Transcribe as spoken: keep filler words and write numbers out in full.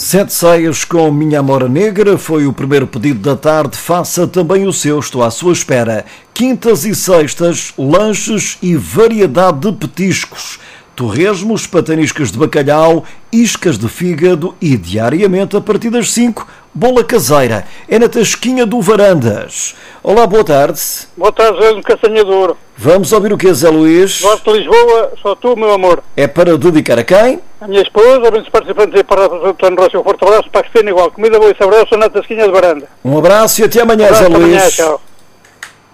Sete ceias com minha amora negra foi o primeiro pedido da tarde. Faça também o seu, estou à sua espera. Quintas e sextas, lanches e variedade de petiscos. Torresmos, pataniscas de bacalhau, iscas de fígado e, diariamente, a partir das cinco, bola caseira. É na Tasquinha do Varandas. Olá, boa tarde. Boa tarde, Zé do Castanhador. Vamos ouvir o que é, Zé Luís? Gosto de Lisboa, só tu, meu amor. É para dedicar a quem? A minha esposa, muitos participantes e para o António Rocha, um forte abraço para que estejam igual. Comida boa e saborosa na Tasquinha de Varanda. Um abraço e até amanhã, Um abraço, Zé Luís. Amanhã, tchau.